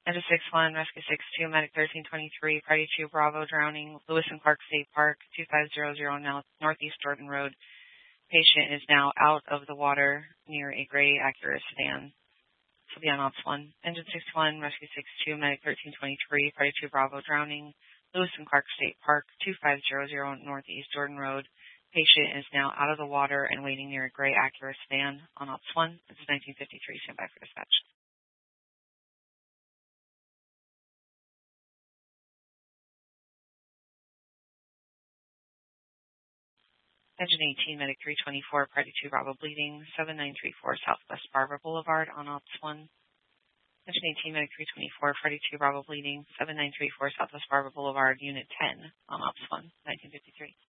Engine 6-1, Rescue 6-2, Medic 1323, Party 2, Bravo, drowning, Lewis and Clark State Park, 2500 Northeast Jordan Road. Patient is now out of the water near a gray Acura sedan. This will be on Ops 1. Engine 6-1, Rescue 6-2, Medic 1323, Party 2, Bravo, drowning, Lewis and Clark State Park, 2500 Northeast Jordan Road. Patient is now out of the water and waiting near a gray Acura sedan on Ops 1. This is 1953. Stand by for dispatch. Engine 18, Medic 324, Party 2, Bravo, bleeding, 7934 Southwest Barbara Boulevard on Ops 1. Engine 18, Medic 324, Party 2, Bravo, bleeding, 7934 Southwest Barbara Boulevard, Unit 10 on Ops 1, 1953.